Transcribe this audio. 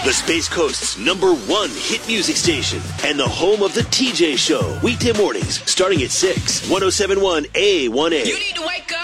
The Space Coast's #1 hit music station and the home of the TJ Show. Weekday mornings starting at 6. 107.1 A1A. You need to wake